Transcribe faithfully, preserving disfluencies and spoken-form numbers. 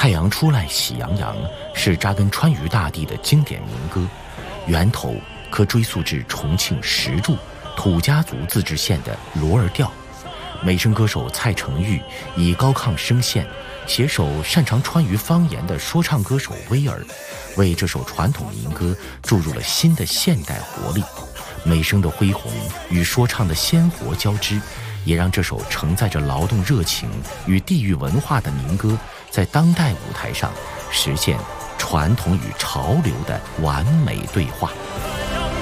太阳出来喜洋洋是扎根川渝大地的经典民歌，源头可追溯至重庆石柱土家族自治县的罗儿调。美声歌手蔡成玉以高亢声线携手擅长川渝方言的说唱歌手威尔，为这首传统民歌注入了新的现代活力。美声的恢宏与说唱的鲜活交织，也让这首承载着劳动热情与地域文化的民歌在当代舞台上实现传统与潮流的完美对话。